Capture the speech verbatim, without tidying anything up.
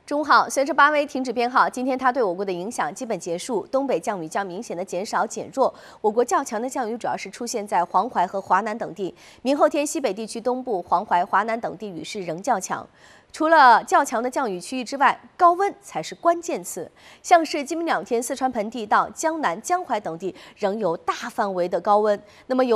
中号随着八维停止编号，今天它对我国的影响基本结束。东北降雨将明显的减少减弱，我国较强的降雨主要是出现在黄淮和华南等地。明后天西北地区东部、黄淮、华南等地雨势仍较强。除了较强的降雨区域之外，高温才是关键词。像是今明两天，四川盆地到江南、江淮等地仍有大范围的高温。那么有